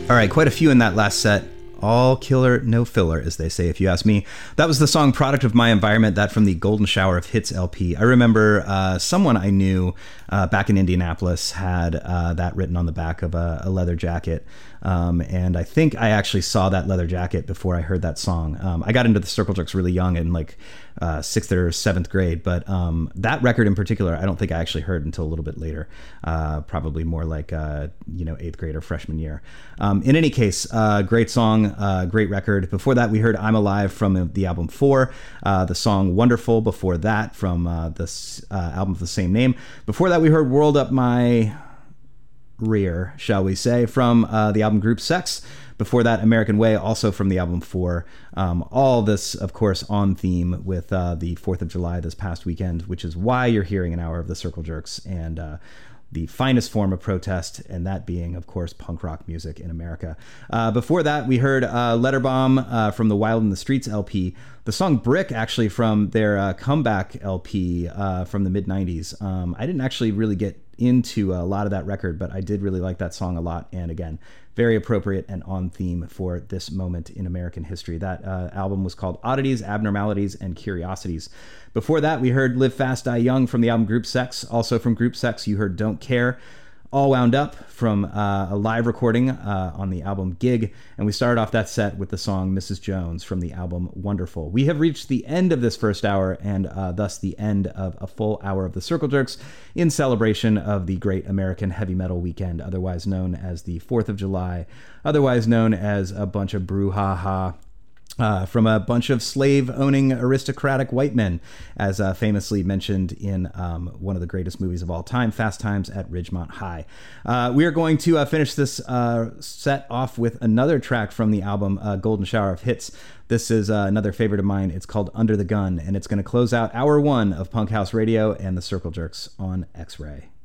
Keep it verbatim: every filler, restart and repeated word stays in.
All right, quite a few in that last set. All killer, no filler, as they say, if you ask me. That was the song Product of My Environment, that from the Golden Shower of Hits L P. I remember uh, someone I knew uh, back in Indianapolis had uh, that written on the back of a, a leather jacket. Um, and I think I actually saw that leather jacket before I heard that song. Um, I got into the Circle Jerks really young, in like uh, sixth or seventh grade, but um, that record in particular, I don't think I actually heard until a little bit later, uh, probably more like uh, you know eighth grade or freshman year. Um, in any case, uh, great song, uh, great record. Before that, we heard "I'm Alive" from the album Four, uh, the song "Wonderful" before that from uh, this uh, album of the same name. Before that, we heard "World Up My Rear," shall we say, from uh, the album Group Sex. Before that, American Way, also from the album Four. Um, all this, of course, on theme with uh, the fourth of July this past weekend, which is why you're hearing an hour of the Circle Jerks and uh, the finest form of protest, and that being, of course, punk rock music in America. Uh, before that, we heard uh, Letter Bomb uh, from the Wild in the Streets L P. The song Brick, actually, from their uh, comeback L P uh, from the mid nineties. Um, I didn't actually really get into a lot of that record, but I did really like that song a lot. And again, very appropriate and on theme for this moment in American history. That uh, album was called Oddities, Abnormalities, and Curiosities. Before that, we heard Live Fast, Die Young from the album Group Sex. Also from Group Sex, you heard Don't Care, All Wound Up from uh, a live recording uh, on the album Gig. And we started off that set with the song Missus Jones from the album Wonderful. We have reached the end of this first hour, and uh, thus the end of a full hour of the Circle Jerks in celebration of the Great American Heavy Metal Weekend, otherwise known as the fourth of July, otherwise known as a bunch of brouhaha Uh, from a bunch of slave-owning aristocratic white men, as uh, famously mentioned in um, one of the greatest movies of all time, Fast Times at Ridgemont High. Uh, we are going to uh, finish this uh, set off with another track from the album uh, Golden Shower of Hits. This is uh, another favorite of mine. It's called Under the Gun, and it's going to close out hour one of Punk House Radio and the Circle Jerks on X-Ray.